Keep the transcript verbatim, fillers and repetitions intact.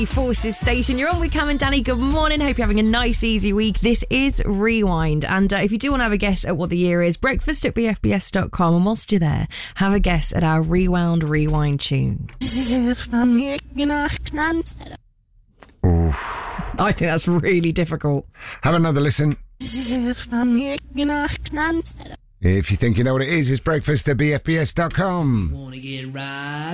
Forces Station. You're on with Cam and Danny. Good morning. Hope you're having a nice, easy week. This is Rewind. And uh, if you do want to have a guess at what the year is, breakfast at b f b s dot com. And whilst you're there, have a guess at our Rewound Rewind tune. Oof. I think that's really difficult. Have another listen. If you think you know what it is, it's breakfast at b f b s dot com.